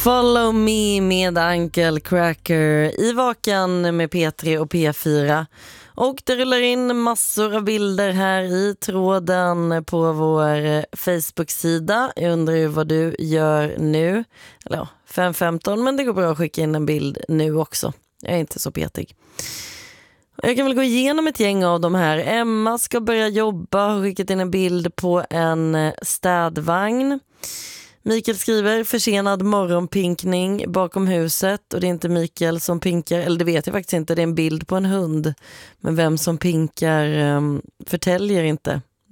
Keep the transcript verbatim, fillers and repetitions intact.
Follow me med Uncle Cracker i Vakan med P tre och P fyra. Och det rullar in massor av bilder här i tråden på vår Facebook-sida. Jag undrar ju vad du gör nu. Eller ja, fem femton, men det går bra att skicka in en bild nu också. Jag är inte så petig. Jag kan väl gå igenom ett gäng av de här. Emma ska börja jobba och har skickat in en bild på en städvagn. Mikael skriver försenad morgonpinkning bakom huset och det är inte Mikael som pinkar, eller det vet jag faktiskt inte, det är en bild på en hund. Men vem som pinkar um, förtäljer inte.